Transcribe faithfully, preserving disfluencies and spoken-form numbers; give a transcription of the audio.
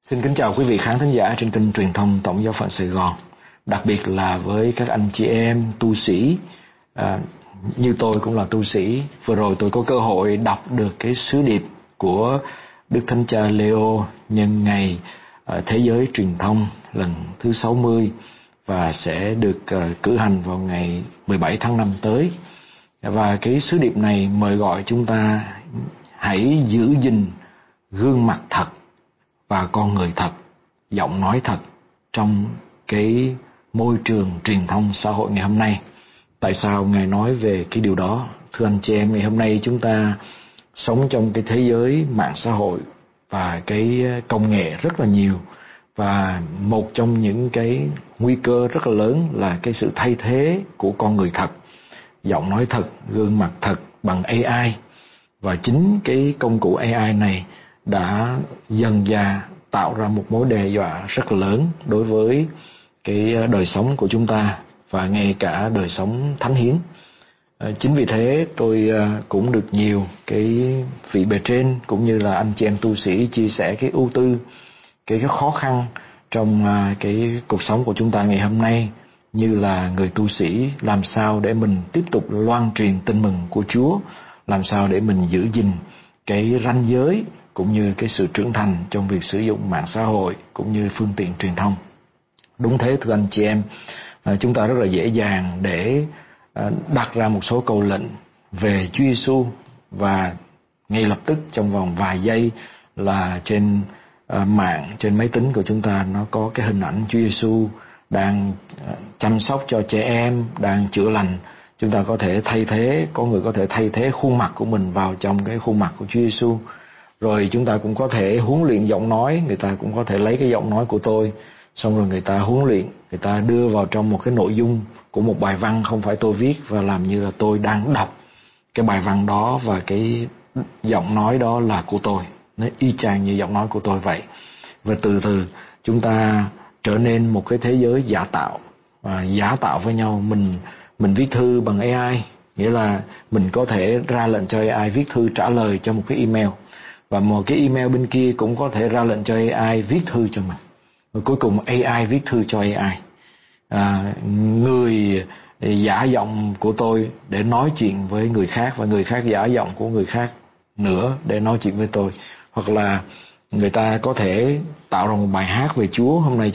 Xin kính chào quý vị khán thính giả trên kênh truyền thông Tổng giáo phận Sài Gòn, đặc biệt là với các anh chị em tu sĩ, à, như tôi cũng là tu sĩ. Vừa rồi tôi có cơ hội đọc được cái sứ điệp của Đức Thánh Cha Leo nhân ngày à, Thế giới truyền thông lần thứ sáu mươi và sẽ được à, cử hành vào ngày mười bảy tháng năm tới. Và cái sứ điệp này mời gọi chúng ta hãy giữ gìn gương mặt thật và con người thật, giọng nói thật trong cái môi trường truyền thông xã hội ngày hôm nay. Tại sao Ngài nói về cái điều đó? Thưa anh chị em, ngày hôm nay chúng ta sống trong cái thế giới mạng xã hội và cái công nghệ rất là nhiều. Và một trong những cái nguy cơ rất là lớn là cái sự thay thế của con người thật, giọng nói thật, gương mặt thật bằng a i. Và chính cái công cụ a i này đã dần dà tạo ra một mối đe dọa rất lớn đối với cái đời sống của chúng ta và ngay cả đời sống thánh hiến. Chính vì thế tôi cũng được nhiều cái vị bề trên cũng như là anh chị em tu sĩ chia sẻ cái ưu tư, cái, cái khó khăn trong cái cuộc sống của chúng ta ngày hôm nay, như là người tu sĩ làm sao để mình tiếp tục loan truyền tin mừng của Chúa, làm sao để mình giữ gìn cái ranh giới cũng như cái sự trưởng thành trong việc sử dụng mạng xã hội cũng như phương tiện truyền thông. Đúng thế thưa anh chị em, chúng ta rất là dễ dàng để đặt ra một số câu lệnh về Chúa Giêsu và ngay lập tức trong vòng vài giây là trên mạng, trên máy tính của chúng ta nó có cái hình ảnh Chúa Giêsu đang chăm sóc cho trẻ em, đang chữa lành. Chúng ta có thể thay thế, có người có thể thay thế khuôn mặt của mình vào trong cái khuôn mặt của Chúa Giêsu. Rồi chúng ta cũng có thể huấn luyện giọng nói, người ta cũng có thể lấy cái giọng nói của tôi, xong rồi người ta huấn luyện, người ta đưa vào trong một cái nội dung của một bài văn không phải tôi viết và làm như là tôi đang đọc cái bài văn đó và cái giọng nói đó là của tôi. Nó y chang như giọng nói của tôi vậy. Và từ từ chúng ta trở nên một cái thế giới giả tạo, và giả tạo với nhau. Mình mình viết thư bằng a i, nghĩa là mình có thể ra lệnh cho a i viết thư trả lời cho một cái email, và một cái email bên kia cũng có thể ra lệnh cho a i viết thư cho mình. Và cuối cùng a i viết thư cho a i. À, người giả giọng của tôi để nói chuyện với người khác, và người khác giả giọng của người khác nữa để nói chuyện với tôi. Hoặc là người ta có thể tạo ra một bài hát về Chúa. Hôm nay